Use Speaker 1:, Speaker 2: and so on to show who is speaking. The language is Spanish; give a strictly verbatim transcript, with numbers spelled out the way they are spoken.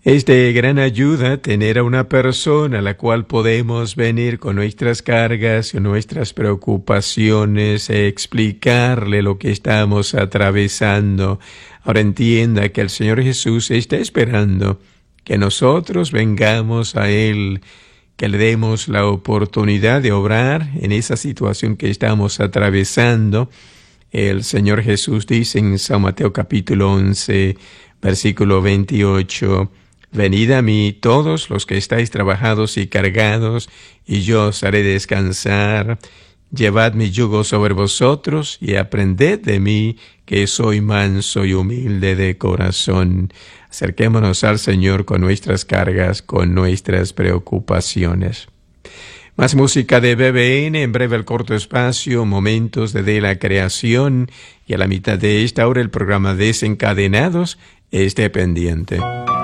Speaker 1: Es de gran ayuda tener a una persona a la cual podemos venir con nuestras cargas y nuestras preocupaciones, e explicarle lo que estamos atravesando. Ahora entienda que el Señor Jesús está esperando que nosotros vengamos a Él, que le demos la oportunidad de obrar en esa situación que estamos atravesando. El Señor Jesús dice en San Mateo capítulo once, versículo veintiocho, «Venid a mí todos los que estáis trabajados y cargados, y yo os haré descansar. Llevad mi yugo sobre vosotros y aprended de mí, que soy manso y humilde de corazón». Acerquémonos al Señor con nuestras cargas, con nuestras preocupaciones. Más música de B B N, en breve el corto espacio, momentos de, de la creación, y a la mitad de esta hora el programa Desencadenados. Esté pendiente.